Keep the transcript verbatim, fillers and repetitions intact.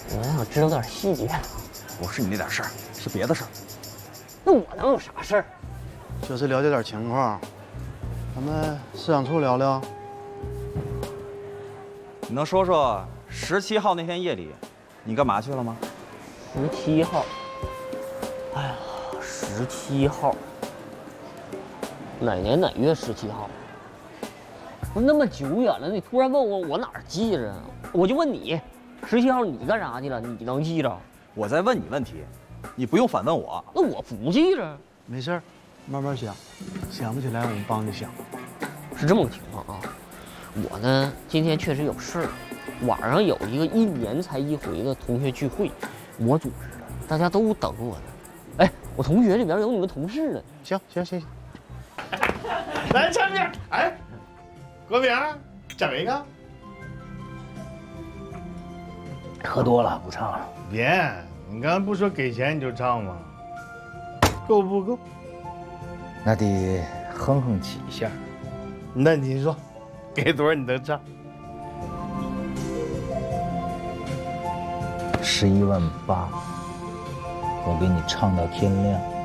我想知道点细节。 不是你那点事儿，是别的事儿。 那我能有啥事儿？ 就是了解点情况，咱们市场处聊聊。 你能说说十七号那天夜里，你干嘛去了吗？ 十七号。哎呀，十七号。哪年哪月十七号？不是那么久远了，你突然问我，我哪儿记着啊？我就问你，十七号你干啥去了？你能记着？ 我在问你问题，你不用反问我。 那我不记着。 没事儿，慢慢想，想不起来我们帮你想。 是这么个情况啊。我呢，今天确实有事儿，晚上有一个一年才一回的同学聚会，我组织的，大家都等我呢。哎，我同学里边有你们同事呢。 行行行行， 来唱歌。哎，国明，整一个。 喝多了不唱了。 别，你刚才不说给钱你就唱吗？够不够？ 那得哼哼几下。 那你说，给多少你都唱？ 十一万八，我给你唱到天亮。